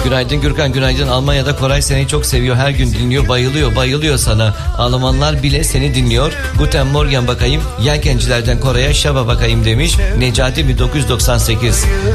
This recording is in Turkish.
Günaydın Gürkan, günaydın. Almanya'da Koray seni çok seviyor, her gün dinliyor, bayılıyor sana. Almanlar bile seni dinliyor. Guten Morgen bakayım, yelkencilerden Koray'a şaba bakayım demiş Necati 1998.